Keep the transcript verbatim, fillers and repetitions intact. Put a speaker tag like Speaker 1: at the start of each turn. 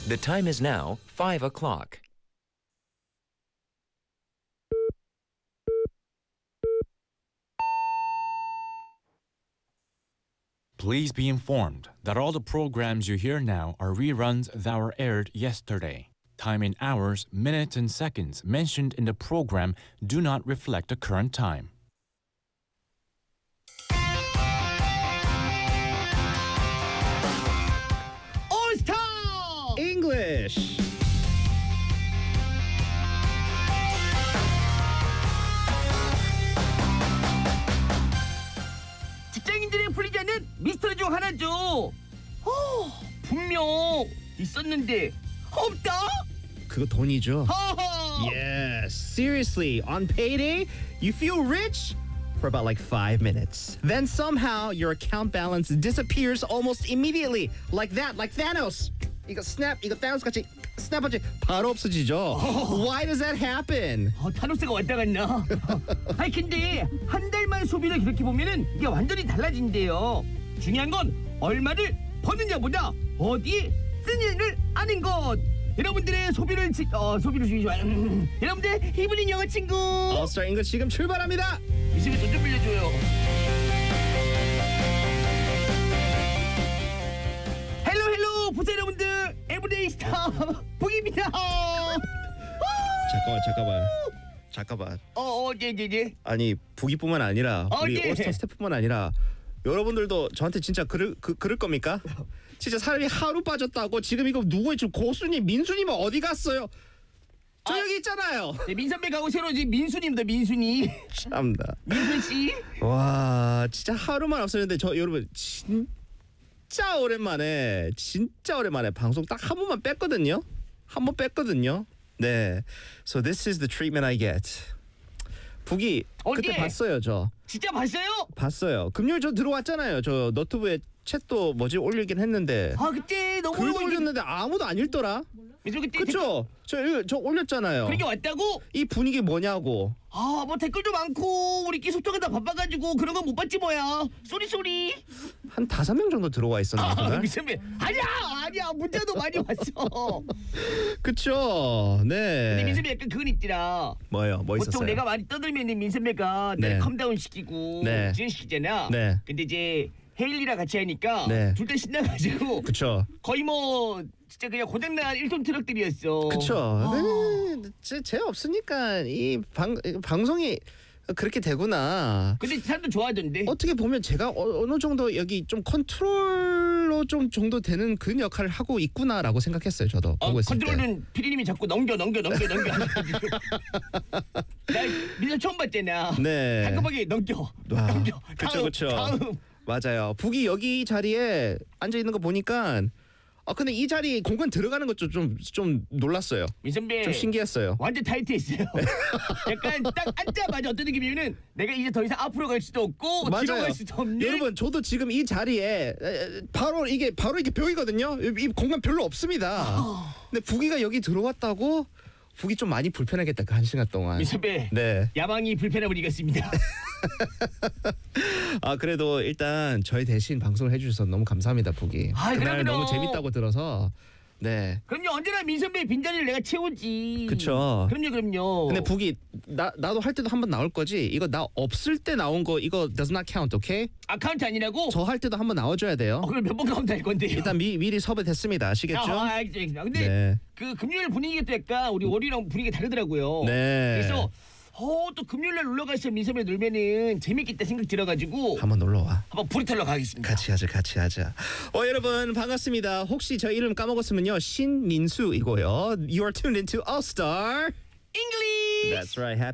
Speaker 1: The time is now five o'clock.
Speaker 2: Please be informed that all the programs you hear now are reruns that were aired yesterday. Time in hours, minutes, and seconds mentioned in the program do not reflect the current time.
Speaker 3: All Star
Speaker 4: English.
Speaker 3: 직장인들이 풀리지 않는 미스터리 중 하나죠. 어, 분명 있었는데 없다.
Speaker 4: 그거 돈이죠.
Speaker 3: 허허.
Speaker 4: Yes, seriously, on payday, you feel rich for about like five minutes. Then somehow your account balance disappears almost immediately. Like that, like Thanos. 이거 snap, 이거 Thanos 같이 snap하지 바로 없어지죠. Why does that happen?
Speaker 3: 어, 타노스가 왔다 갔나? 아니 근데 한 달만 소비를 그렇게 보면은 이게 완전히 달라진대요. 중요한 건 얼마를 버느냐보다 어디에 쓰느냐를 아는 것. 여러분들의 소비를 지, 어, 소비를 주기 좋아요. 음, 여러분들 이브닝 영어 친구.
Speaker 4: All Star English 지금 출발합니다.
Speaker 3: 이 집에 돈 좀 빌려줘요. 헬로 헬로 부자 여러분들 에브리데이 스타 북입니다.
Speaker 4: 잠깐만, 잠깐만, 잠깐만.
Speaker 3: 어어 네네네.
Speaker 4: 아니 북이뿐만 아니라
Speaker 3: 어,
Speaker 4: 우리
Speaker 3: 네.
Speaker 4: 올스타 스태프뿐만 아니라 여러분들도 저한테 진짜 그럴 그, 그럴 겁니까? 진짜 사람이 하루 빠졌다고 지금 이거 누구 지금 고수님 민수님은 어디 갔어요? 저
Speaker 3: 아.
Speaker 4: 여기 있잖아요.
Speaker 3: 네, 민선배 가고 새로 이제 민수님입니다. 민순이.
Speaker 4: 참나.
Speaker 3: 민순 씨.
Speaker 4: 와 진짜 하루만 없었는데 저 여러분 진짜 오랜만에 진짜 오랜만에 방송 딱 한 번만 뺐거든요. 한 번 뺐거든요. 네. So this is the treatment I get. 북이 그때
Speaker 3: 어디?
Speaker 4: 봤어요 저.
Speaker 3: 진짜 봤어요?
Speaker 4: 봤어요. 금요일 저 들어왔잖아요. 저 너튜브에 챗도 뭐지 올리긴 했는데
Speaker 3: 아 그때 너무
Speaker 4: 글도
Speaker 3: 오래
Speaker 4: 올렸는데 아무도 안 읽더라.
Speaker 3: 민수 그때
Speaker 4: 그쵸? 저, 일- 저 올렸잖아요.
Speaker 3: 댓글, 그렇게 왔다고?
Speaker 4: 이 분위기 뭐냐고.
Speaker 3: 아 뭐 댓글도 많고 우리끼리 소통하다 바빠가지고 그런 건 못 봤지 뭐야. 쏘리 쏘리.
Speaker 4: 한 다섯 명 정도 들어와 있었는데
Speaker 3: 아
Speaker 4: 그날.
Speaker 3: 민선배 아니야 아니야 문자도 많이 왔어.
Speaker 4: 그쵸?
Speaker 3: 근데
Speaker 4: 네.
Speaker 3: 민선배 약간 그건 있더라.
Speaker 4: 뭐요? 뭐 있었어요?
Speaker 3: 보통 내가 많이 떠들면 민선배가
Speaker 4: 네.
Speaker 3: 날 컴다운 시키고
Speaker 4: 네.
Speaker 3: 진행시키잖아.
Speaker 4: 네.
Speaker 3: 근데 이제 헤일리랑 같이 하니까
Speaker 4: 네.
Speaker 3: 둘 다 신나가지고
Speaker 4: 그쵸?
Speaker 3: 거의 뭐 진짜 그냥 고장난 일 톤 트럭들이었어.
Speaker 4: 그쵸?
Speaker 3: 아.
Speaker 4: 네, 제, 제 없으니까 이 방, 방송이 그렇게 되구나.
Speaker 3: 근데 사람도 좋아하던데.
Speaker 4: 어떻게 보면 제가 어, 어느 정도 여기 좀 컨트롤로 좀 정도 되는 그 역할을 하고 있구나라고 생각했어요. 저도
Speaker 3: 어,
Speaker 4: 보고 있을 때.
Speaker 3: 컨트롤은 피디님이 자꾸 넘겨 넘겨 넘겨 넘겨 하셔가지고 나 민서 처음 봤잖아.
Speaker 4: 네.
Speaker 3: 깔끔하게 넘겨
Speaker 4: 와,
Speaker 3: 넘겨.
Speaker 4: 그쵸,
Speaker 3: 다음,
Speaker 4: 그쵸.
Speaker 3: 다음.
Speaker 4: 맞아요. 북이 여기 자리에 앉아 있는 거 보니까 아 근데 이 자리 공간 들어가는 것도 좀 좀 놀랐어요.
Speaker 3: 민선배
Speaker 4: 좀 신기했어요.
Speaker 3: 완전 타이트했어요. 약간 딱 앉자마자 어떤 느낌이면은 내가 이제 더 이상 앞으로 갈 수도 없고 뒤로 갈 수도 없는.
Speaker 4: 여러분 저도 지금 이 자리에 에, 바로 이게 바로 이게 벽이거든요. 이 공간 별로 없습니다. 근데 북이가 여기 들어왔다고 북이 좀 많이 불편하겠다 그 한 시간 동안.
Speaker 3: 민선배
Speaker 4: 네.
Speaker 3: 야망이 불편함을 이겼습니다.
Speaker 4: 아 그래도 일단 저희 대신 방송을 해주셔서 너무 감사합니다 북이.
Speaker 3: 아이,
Speaker 4: 그날
Speaker 3: 그럼요.
Speaker 4: 너무 재밌다고 들어서 네.
Speaker 3: 그럼요 언제나 민선배 빈자리를 내가 채우지.
Speaker 4: 그쵸.
Speaker 3: 그럼요 그럼요.
Speaker 4: 근데 북이 나 나도 할 때도 한번 나올 거지. 이거 나 없을 때 나온 거 이거 does not count, 오케이?
Speaker 3: 아카운트 아니라고?
Speaker 4: 저 할 때도 한번 나와줘야 돼요.
Speaker 3: 어, 그럼 몇 번 카운트 할 건데요?
Speaker 4: 일단 미 미리 섭외됐습니다. 아시겠죠?
Speaker 3: 아, 알겠죠, 알겠죠. 근데
Speaker 4: 네.
Speaker 3: 그 금요일 분위기가 또 약간 우리 월요일랑 분위기가 다르더라고요.
Speaker 4: 네.
Speaker 3: 그래서 어, 또 금요일 날 놀러 가서 민섭이 놀면은 재밌겠다 생각 들어가지고
Speaker 4: 한번 놀러 와.
Speaker 3: 한번 불이 털러 가겠습니다.
Speaker 4: 같이 하자, 같이 하자. 어 여러분 반갑습니다. 혹시 저 이름 까먹었으면요 신민수이고요. You are tuned into All Star.
Speaker 3: English.
Speaker 4: That's right.